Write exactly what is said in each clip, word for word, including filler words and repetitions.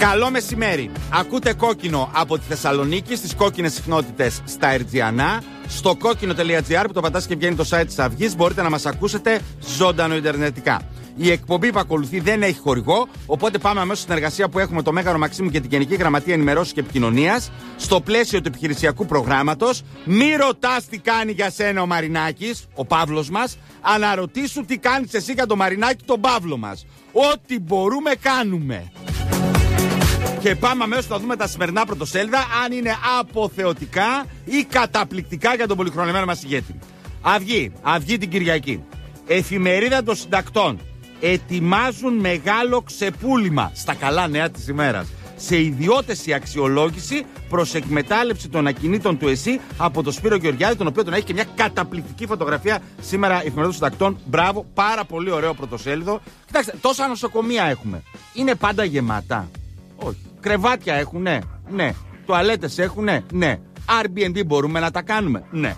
Καλό μεσημέρι. Ακούτε Κόκκινο από τη Θεσσαλονίκη στις κόκκινες συχνότητες στα Ερτζιανά. Στο κόκκινο τελεία τζι άρ που το πατάς και βγαίνει το site της Αυγής, μπορείτε να μας ακούσετε ζωντανό ιντερνετικά. Η εκπομπή που ακολουθεί δεν έχει χορηγό, οπότε πάμε αμέσως στην εργασία που έχουμε το Μέγαρο Μαξίμου και την Γενική Γραμματεία Ενημερώσεως και Επικοινωνίας. Στο πλαίσιο του επιχειρησιακού προγράμματος, μη ρωτάς τι κάνει για σένα ο Μαρινάκης, ο Παύλος μας, αναρωτήσου τι κάνεις εσύ για το Μαρινάκη, τον Παύλο μας. Ό,τι μπορούμε κάνουμε. Και πάμε αμέσως να δούμε τα σημερινά πρωτοσέλιδα, αν είναι αποθεωτικά ή καταπληκτικά για τον πολυχρονεμένο μας ηγέτη. Αυγή, Αυγή την Κυριακή. Εφημερίδα των Συντακτών. Ετοιμάζουν μεγάλο ξεπούλημα στα καλά νέα της ημέρας. Σε ιδιώτες η αξιολόγηση προς εκμετάλλευση των ακινήτων του ΕΣΥ από τον Σπύρο Γεωργιάδη, τον οποίο τον έχει και μια καταπληκτική φωτογραφία σήμερα η Εφημερίδα των Συντακτών. Μπράβο, πάρα πολύ ωραίο πρωτοσέλιδο. Κοιτάξτε, τόσα νοσοκομεία έχουμε. Είναι πάντα γεμάτα? Όχι. Κρεβάτια έχουνε? Ναι. Τουαλέτες έχουνε? Ναι. Airbnb μπορούμε να τα κάνουμε? Ναι.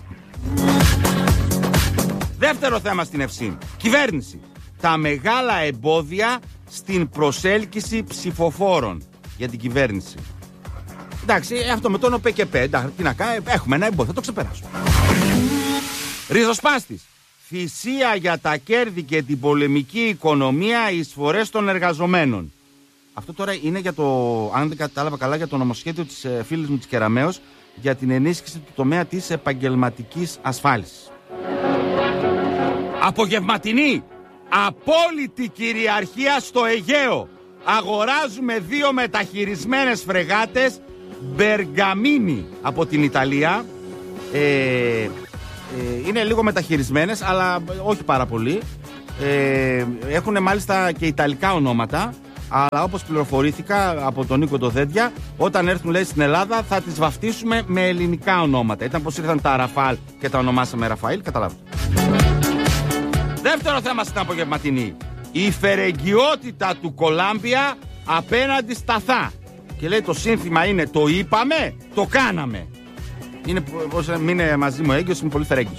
Δεύτερο θέμα στην Ευσύν. Κυβέρνηση. Τα μεγάλα εμπόδια στην προσέλκυση ψηφοφόρων για την κυβέρνηση. Εντάξει, αυτό με τον ΟΠΕΚΕΠΕ, εντάξει, τι να κάνει, έχουμε ένα εμπόδιο, θα το ξεπεράσουμε. Ριζοσπάστης. Θυσία για τα κέρδη και την πολεμική οικονομία, εισφορές των εργαζομένων. Αυτό τώρα είναι για το, αν δεν κατάλαβα καλά, για το νομοσχέδιο της ε, φίλης μου της Κεραμέως για την ενίσχυση του τομέα της επαγγελματικής ασφάλισης. Απογευματινή. Απόλυτη κυριαρχία στο Αιγαίο. Αγοράζουμε δύο μεταχειρισμένες φρεγάτες Μπεργαμίνι από την Ιταλία. Ε, ε, είναι λίγο μεταχειρισμένες, αλλά όχι πάρα πολύ. Ε, έχουν μάλιστα και ιταλικά ονόματα. Αλλά όπως πληροφορήθηκα από τον Νίκο Ντοδέντια, όταν έρθουν, λέει, στην Ελλάδα θα τις βαφτίσουμε με ελληνικά ονόματα. Ήταν πως ήρθαν τα Ραφάλ και τα ονομάσαμε Ραφαήλ, καταλάβετε. Δεύτερο θέμα στην απογευματινή. Η φερεγγιότητα του Κολάμπια απέναντι στα ΘΑ. Και λέει το σύνθημα είναι το είπαμε, το κάναμε. Είναι πως μείνε μαζί μου έγκυος, είμαι πολύ φερέγγιος.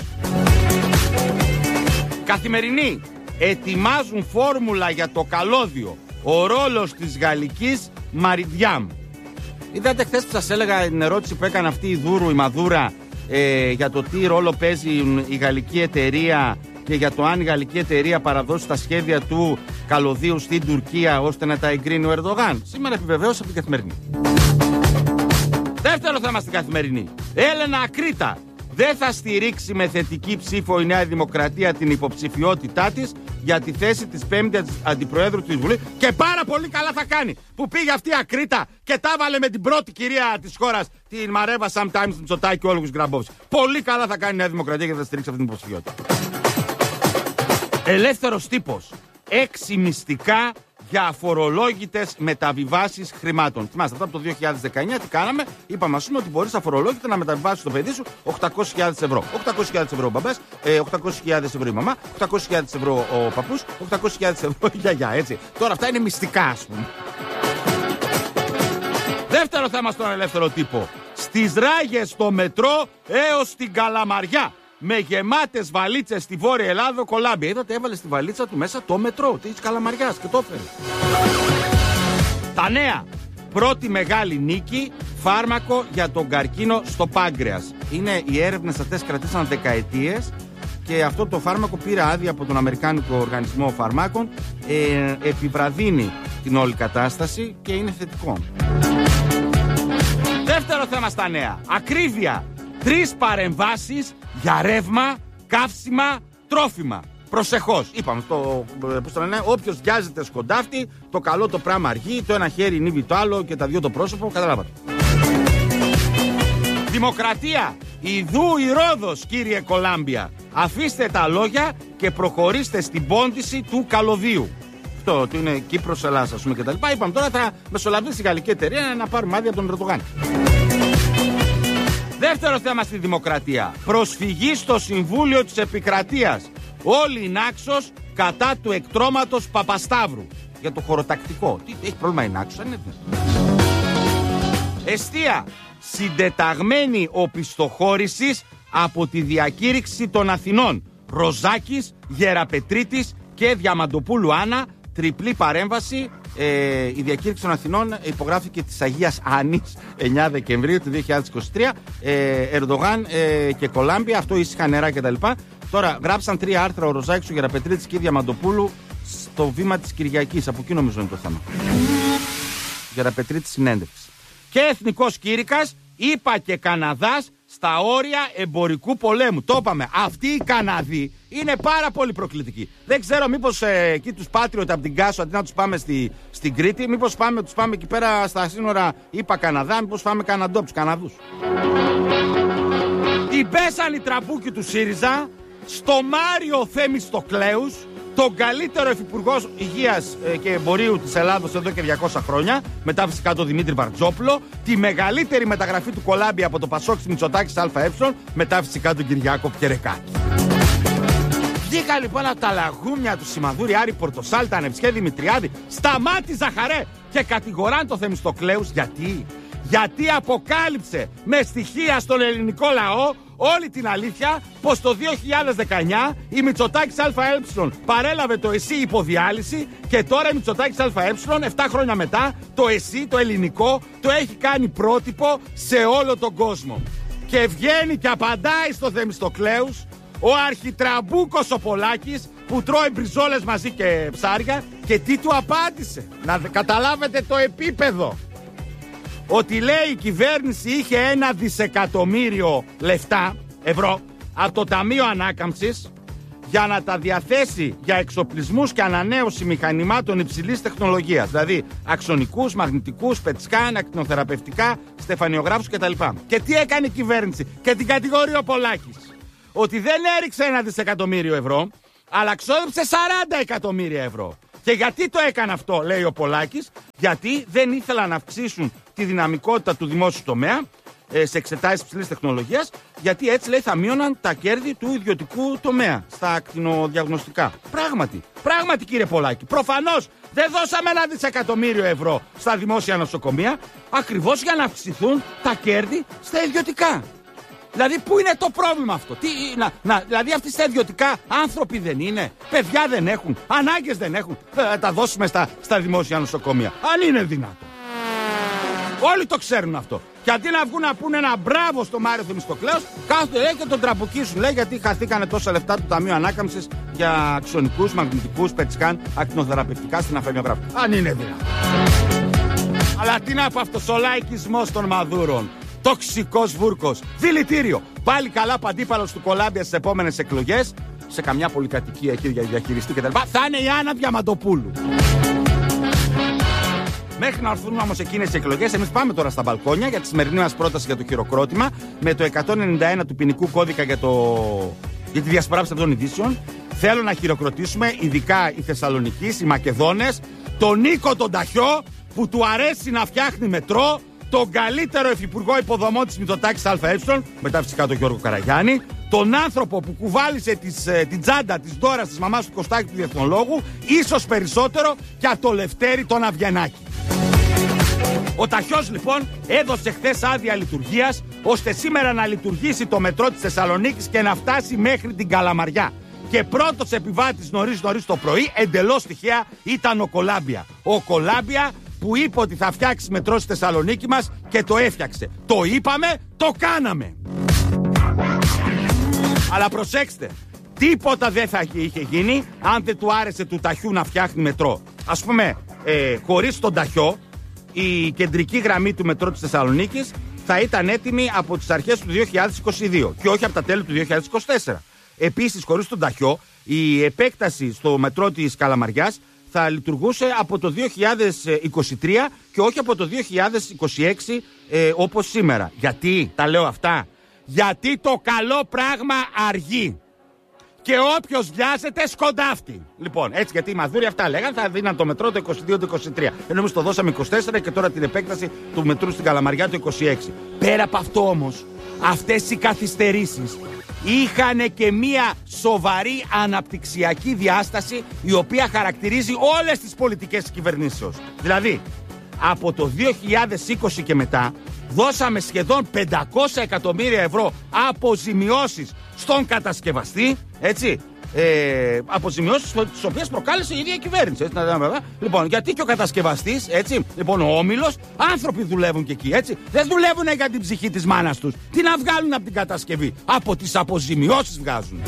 Καθημερινή. Ετοιμάζουν φόρμουλα για το καλώδιο. Ο ρόλος της γαλλικής Μαριντιάμ. Είδατε χθες που σας έλεγα την ερώτηση που έκανε αυτή η Δούρου, η Μαδούρα, ε, για το τι ρόλο παίζει η γαλλική εταιρεία και για το αν η γαλλική εταιρεία παραδώσει τα σχέδια του καλωδίου στην Τουρκία ώστε να τα εγκρίνει ο Ερντογάν. Σήμερα επιβεβαίωσε από την Καθημερινή. Δεύτερο θέμα στην Καθημερινή. Έλενα Ακρίτα. Δεν θα στηρίξει με θετική ψήφο η Νέα Δημοκρατία την υποψηφιότητά της για τη θέση της πέμπτης αντιπροέδρου της Βουλής. Και πάρα πολύ καλά θα κάνει που πήγε αυτή η Ακρίτα και τα βάλε με την πρώτη κυρία της χώρας, την Μαρέβα Sometimes Μητσοτάκη και όλους Γκραμπόβσκι. Πολύ καλά θα κάνει η Νέα Δημοκρατία και θα στηρίξει αυτή την υποψηφιότητα. Ελεύθερος τύπος. Έξι μυστικά για αφορολόγητες μεταβιβάσεις χρημάτων. Θυμάστε, αυτά από το δύο χιλιάδες δεκαεννιά τι κάναμε? Είπαμε, ας πούμε, ότι μπορείς αφορολόγητα να μεταβιβάσεις το παιδί σου οκτακόσιες χιλιάδες ευρώ. οκτακόσιες χιλιάδες ευρώ ο μπαμπάς, ε, οκτακόσιες χιλιάδες ευρώ η μαμά, οκτακόσιες χιλιάδες ευρώ ο παππούς, οκτακόσιες χιλιάδες ευρώ η γιαγιά, έτσι. Τώρα αυτά είναι μυστικά, ας πούμε. Δεύτερο θέμα στον ελεύθερο τύπο. Στις ράγες στο μετρό έως την Καλαμαριά. Με γεμάτες βαλίτσες στη Βόρεια Ελλάδα, Κολάμπια. Είδατε, έβαλε στη βαλίτσα του μέσα το μετρό της Καλαμαριάς και το έφερε. Τα νέα. Πρώτη μεγάλη νίκη, φάρμακο για τον καρκίνο στο πάγκρεας. Είναι, οι έρευνες αυτές κρατήσαν δεκαετίες και αυτό το φάρμακο πήρε άδεια από τον Αμερικάνικο Οργανισμό Φαρμάκων. Ε, επιβραδύνει την όλη κατάσταση και είναι θετικό. Δεύτερο θέμα στα νέα. Ακρίβεια. Τρεις παρεμβάσεις για ρεύμα, καύσιμα, τρόφιμα. Προσεχώς. Είπαμε, το, πώς το λένε, όποιος βιάζεται σκοντάφτη, το καλό το πράγμα αργεί, το ένα χέρι νύβει το άλλο και τα δυο το πρόσωπο. Καταλάβατε. Δημοκρατία. Ιδού η Ρόδος, κύριε Κολάμπια. Αφήστε τα λόγια και προχωρήστε στην πόντιση του καλωδίου. Αυτό ότι είναι Κύπρος, Ελλάς, ας πούμε, κτλ. Είπαμε τώρα θα μεσολαβήσει η γαλλική εταιρεία να πάρουμε άδεια από τον Ερντογάν. Δεύτερο θέμα στη Δημοκρατία. Προσφυγή στο Συμβούλιο της Επικρατείας. Όλη η Νάξος κατά του εκτρώματος Παπασταύρου. Για το χωροτακτικό. Τι έχει πρόβλημα η Νάξος, αν είναι. Εστία. Συντεταγμένη οπισθοχώρησης από τη διακήρυξη των Αθηνών. Ροζάκης, Γεραπετρίτης και Διαμαντοπούλου Άννα. Τριπλή παρέμβαση Ε, η διακήρυξη των Αθηνών υπογράφηκε της Αγίας Άννης εννέα Δεκεμβρίου του δύο χιλιάδες είκοσι τρία. Ε, Ερντογάν ε, και Κολάμπια, αυτό ήσυχα νερά κτλ. Τώρα γράψαν τρία άρθρα ο Ροζάκης, ο Γεραπετρίτης και η Διαμαντοπούλου στο βήμα της Κυριακής. Από εκεί νομίζω είναι το θέμα. Γεραπετρίτης συνέντευξη. Και εθνικός κήρυκας, είπα και Καναδάς στα όρια εμπορικού πολέμου. Το είπαμε. Αυτοί οι Καναδοί είναι πάρα πολύ προκλητικοί. Δεν ξέρω, μήπως ε, εκεί τους Πάτριωτ από την Κάσο, αντί να τους πάμε στη, στην Κρήτη, μήπως πάμε, τους πάμε εκεί πέρα στα σύνορα, είπα Καναδά, μήπως πάμε Καναντό, τους Καναδούς. Την πέσαν οι τραμπούκοι του ΣΥΡΙΖΑ στο Μάριο Θέμιστοκλέους, τον καλύτερο υφυπουργό υγείας και εμπορίου της Ελλάδος εδώ και διακόσια χρόνια, μετά φυσικά τον Δημήτρη Βαρτζόπουλο, τη μεγαλύτερη μεταγραφή του Κολάμπια από το Πασόκ στη Μητσοτάκη ΑΕ, μετά φυσικά τον Κυριάκο Πιερεκάκη. Βγήκα λοιπόν από τα λαγούμια του Σιμαδούρη, Άρη Πορτοσάλτα, Νεψιέ Δημητριάδη, Σταμάτη Ζαχαρέ και κατηγοράν το Θεμιστοκλέους. Γιατί? Γιατί αποκάλυψε με στοιχεία στον ελληνικό λαό όλη την αλήθεια πως το δύο χιλιάδες δεκαεννιά η Μητσοτάκης ΑΕ παρέλαβε το ΕΣΥ υποδιάλυση και τώρα η Μητσοτάκης ΑΕ επτά χρόνια μετά το ΕΣΥ, το ελληνικό, το έχει κάνει πρότυπο σε όλο τον κόσμο. Και βγαίνει και απαντάει στο Θεμιστοκλέους ο αρχιτραμπούκος ο Πολάκης που τρώει μπριζόλες μαζί και ψάρια, και τι του απάντησε? Να καταλάβετε το επίπεδο. Ότι λέει η κυβέρνηση είχε ένα δισεκατομμύριο λεφτά, ευρώ, από το Ταμείο Ανάκαμψης για να τα διαθέσει για εξοπλισμούς και ανανέωση μηχανημάτων υψηλής τεχνολογίας. Δηλαδή αξονικούς, μαγνητικούς, πετσκάν, ακτινοθεραπευτικά, στεφανιογράφους κτλ. Και τι έκανε η κυβέρνηση? Και την κατηγορεί ο Πολάκης ότι δεν έριξε ένα δισεκατομμύριο ευρώ, αλλά ξόδεψε σαράντα εκατομμύρια ευρώ. Και γιατί το έκανε αυτό, λέει ο Πολάκης? Γιατί δεν ήθελαν να αυξήσουν τη δυναμικότητα του δημόσιου τομέα ε, σε εξετάσεις υψηλής τεχνολογίας, γιατί έτσι, λέει, θα μείωναν τα κέρδη του ιδιωτικού τομέα στα ακτινοδιαγνωστικά. Πράγματι, πράγματι κύριε Πολάκη, προφανώς δεν δώσαμε ένα δισεκατομμύριο ευρώ στα δημόσια νοσοκομεία, ακριβώς για να αυξηθούν τα κέρδη στα ιδιωτικά. Δηλαδή, πού είναι το πρόβλημα αυτό? Τι, να, να, δηλαδή, αυτοί στα ιδιωτικά άνθρωποι δεν είναι? Παιδιά δεν έχουν? Ανάγκες δεν έχουν? Θα τα δώσουμε στα, στα δημόσια νοσοκομεία. Αν είναι δυνατό. Όλοι το ξέρουν αυτό. Και αντί να βγουν να πούνε ένα μπράβο στο Μάριο Θεμιστοκλέους, κάθονται, λέει, και τον τραμπουκίσουν. Λέει, γιατί χαθήκανε τόσα λεφτά του Ταμείου Ανάκαμψης για αξονικούς, μαγνητικούς, πετσκάν, ακτινοθεραπευτικά στην αφενιογράφη. Αν είναι δυνατό. Αλλά τι να πω αυτός ο λαϊκισμός των Μαδούρων? Τοξικός βούρκος, δηλητήριο. Πάλι καλά αντίπαλος του Κολάμπια στις επόμενες εκλογές, σε καμιά πολυκατοικία εκεί για διαχειριστή κτλ. Θα είναι η Άννα Διαμαντοπούλου. Μέχρι να έρθουν όμως εκείνες οι εκλογές, εμείς πάμε τώρα στα μπαλκόνια για τη σημερινή μας πρόταση για το χειροκρότημα με το εκατόν ενενήντα ένα του ποινικού κώδικα για, το... για τη διασπορά ψευδών ειδήσεων. Θέλω να χειροκροτήσουμε ειδικά οι Θεσσαλονικείς, οι Μακεδόνες, τον Νίκο τον Ταχιό που του αρέσει να φτιάχνει μετρό, τον καλύτερο υφυπουργό υποδομών της Μητσοτάκης ΑΕ, μετά φυσικά τον Γιώργο Καραγιάννη, τον άνθρωπο που κουβάλισε τις, ε, την τσάντα της Ντόρας της μαμάς του Κωστάκη του Διεθνολόγου, ίσως περισσότερο για το Λευτέρη τον Αβγενάκη. Ο Ταχιός λοιπόν έδωσε χθες άδεια λειτουργίας, ώστε σήμερα να λειτουργήσει το μετρό της Θεσσαλονίκης και να φτάσει μέχρι την Καλαμαριά. Και πρώτος επιβάτης νωρίς νωρίς το πρωί, εντελώς τυχαία, ήταν ο Κολάμπια. Ο Κολάμπια που είπε ότι θα φτιάξει μετρό στη Θεσσαλονίκη μας και το έφτιαξε. Το είπαμε, το κάναμε. Αλλά προσέξτε, τίποτα δεν θα είχε γίνει αν δεν του άρεσε του Ταχιού να φτιάχνει μετρό. Ας πούμε, ε, χωρίς τον Ταχιό, η κεντρική γραμμή του μετρό της Θεσσαλονίκης θα ήταν έτοιμη από τις αρχές του δύο χιλιάδες είκοσι δύο και όχι από τα τέλη του δύο χιλιάδες είκοσι τέσσερα. Επίσης, χωρίς τον Ταχιό, η επέκταση στο μετρό της Καλαμαριάς θα λειτουργούσε από το δύο χιλιάδες είκοσι τρία και όχι από το δύο χιλιάδες είκοσι έξι ε, όπως σήμερα. Γιατί τα λέω αυτά? Γιατί το καλό πράγμα αργεί. Και όποιος βιάζεται σκοντάφτει. Λοιπόν, έτσι, γιατί οι Μαδούροι αυτά λέγανε, θα δίναν το μετρό το είκοσι δύο το είκοσι τρία. Ενώ εμείς το δώσαμε είκοσι τέσσερα και τώρα την επέκταση του μετρού στην Καλαμαριά το είκοσι έξι. Πέρα από αυτό όμως, αυτές οι καθυστερήσεις είχαν και μία σοβαρή αναπτυξιακή διάσταση, η οποία χαρακτηρίζει όλες τις πολιτικές της κυβερνήσεως. Δηλαδή, από το δύο χιλιάδες είκοσι και μετά δώσαμε σχεδόν πεντακόσια εκατομμύρια ευρώ αποζημιώσεις στον κατασκευαστή, έτσι, ε, αποζημιώσεις τις οποίες προκάλεσε η ίδια η κυβέρνηση. Έτσι, λοιπόν, γιατί και ο κατασκευαστής, έτσι, λοιπόν, ο Όμιλος, άνθρωποι δουλεύουν και εκεί, έτσι. Δεν δουλεύουν για την ψυχή της μάνας τους. Τι να βγάλουν από την κατασκευή? Από τις αποζημιώσεις βγάζουν.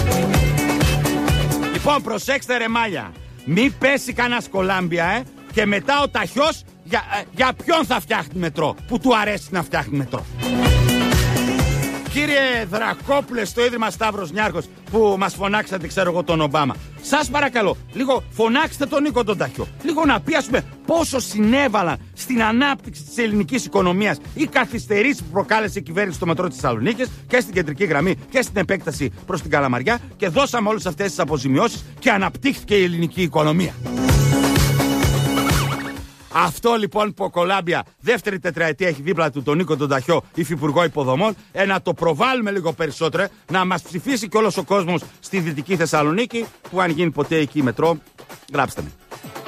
Λοιπόν, προσέξτε ρε μάλια. Μη πέσει κανένα Κολάμπια, ε, και μετά ο Ταχιός για, ε, για ποιον θα φτιάχνει μετρό, που του αρέσει να φτιάχνει μετρό. Κύριε Δρακόπουλε, στο Ίδρυμα Σταύρος Νιάρχος, που μας φωνάξατε, ξέρω εγώ, τον Ομπάμα, σας παρακαλώ, λίγο φωνάξτε τον Νίκο τον Ταχιό. Λίγο να πιάσουμε πόσο συνέβαλαν στην ανάπτυξη της ελληνικής οικονομίας οι καθυστερήσεις που προκάλεσε η κυβέρνηση στο μετρό της Θεσσαλονίκης και στην κεντρική γραμμή και στην επέκταση προς την Καλαμαριά, και δώσαμε όλες αυτές τις αποζημιώσεις και αναπτύχθηκε η ελληνική οικονομία. Αυτό λοιπόν που ο Κολάμπια δεύτερη τετραετία έχει δίπλα του τον Νίκο τον Ταχιό, υφυπουργό υποδομών, ε, να το προβάλλουμε λίγο περισσότερο, να μας ψηφίσει και όλος ο κόσμος στη Δυτική Θεσσαλονίκη, που αν γίνει ποτέ εκεί μετρό, γράψτε με.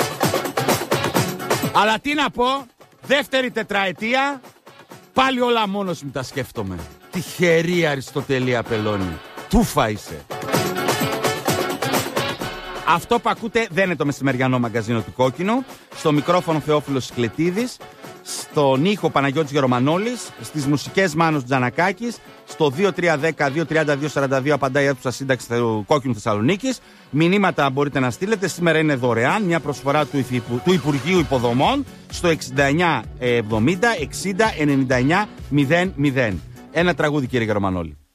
Αλλά τι να πω, δεύτερη τετραετία, πάλι όλα μόνος μου τα σκέφτομαι. Τυχερή Αριστοτελή Απελώνη, τούφα είσαι. Αυτό που ακούτε δεν είναι το μεσημεριανό μαγκαζίνο του Κόκκινου. Στο μικρόφωνο Θεόφιλος Σκλετίδης, στον ήχο Παναγιώτης Γερομανόλης, στις μουσικές Μάνος Τζανακάκης, στο δύο τρία ένα μηδέν δύο τριάντα δύο σαράντα δύο απαντάει η αίθουσα σύνταξη του Κόκκινου Θεσσαλονίκης. Μηνύματα μπορείτε να στείλετε. Σήμερα είναι δωρεάν, μια προσφορά του, Υφυπου, του Υπουργείου Υποδομών στο εξήντα εννιά εβδομήντα εξήντα ενενήντα εννιά μηδέν μηδέν. Ένα τραγούδι, κύριε Γερομανόλη.